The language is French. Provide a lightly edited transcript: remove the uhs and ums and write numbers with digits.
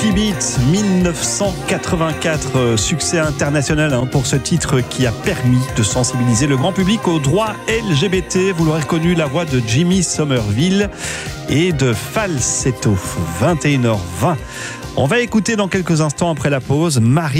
Beat 1984, succès international pour ce titre qui a permis de sensibiliser le grand public aux droits LGBT. Vous l'aurez reconnu, la voix de Jimmy Somerville et de Falsetto. 21h20. On va écouter dans quelques instants après la pause Marie